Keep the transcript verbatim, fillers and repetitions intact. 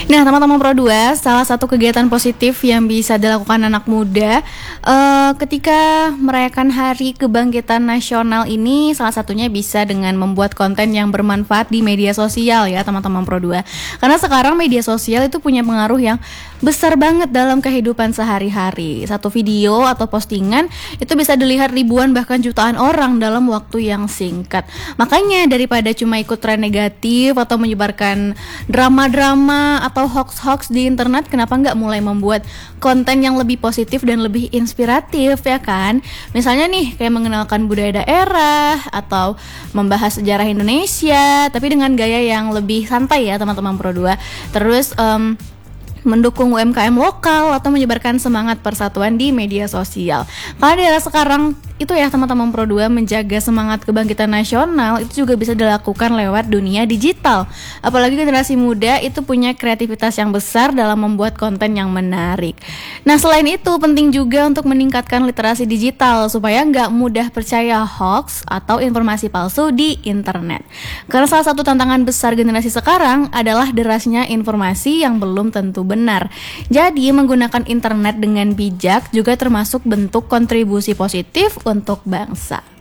Nah, teman-teman Pro dua, salah satu kegiatan positif yang bisa dilakukan anak muda uh, ketika merayakan Hari Kebangkitan Nasional ini, salah satunya bisa dengan membuat konten yang bermanfaat di media sosial ya, teman-teman Pro dua. Karena sekarang media sosial itu punya pengaruh yang besar banget dalam kehidupan sehari-hari. Satu video atau postingan itu bisa dilihat ribuan bahkan jutaan orang dalam waktu yang singkat. Makanya daripada cuma ikut tren negatif atau menyebarkan drama-drama atau hoax-hoax di internet, kenapa nggak mulai membuat konten yang lebih positif dan lebih inspiratif ya kan? Misalnya nih kayak mengenalkan budaya daerah atau membahas sejarah Indonesia tapi dengan gaya yang lebih santai ya teman-teman Pro dua. Terus um, mendukung U M K M lokal atau menyebarkan semangat persatuan di media sosial. Kalau di era sekarang itu ya teman-teman Pro dua, menjaga semangat kebangkitan nasional itu juga bisa dilakukan lewat dunia digital. Apalagi generasi muda itu punya kreativitas yang besar dalam membuat konten yang menarik. Nah, selain itu penting juga untuk meningkatkan literasi digital supaya nggak mudah percaya hoax atau informasi palsu di internet. Karena salah satu tantangan besar generasi sekarang adalah derasnya informasi yang belum tentu benar. Jadi menggunakan internet dengan bijak juga termasuk bentuk kontribusi positif untuk bangsa.